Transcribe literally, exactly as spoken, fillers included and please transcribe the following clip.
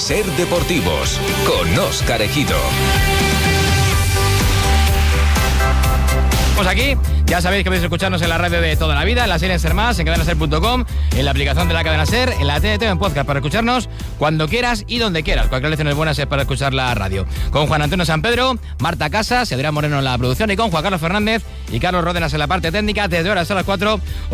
Ser Deportivos con Óscar Ejido. Aquí, ya sabéis que podéis escucharnos en la radio de toda la vida, en la serie Ser Más, en cadena ser punto com, en la aplicación de la cadena Ser, en la T N T, en podcast, para escucharnos cuando quieras y donde quieras. Cualquier lección es buena es para escuchar la radio. Con Juan Antonio San Pedro, Marta Casas y Adrián Moreno en la producción, y con Juan Carlos Fernández y Carlos Ródenas en la parte técnica, desde ahora hasta las cuatro.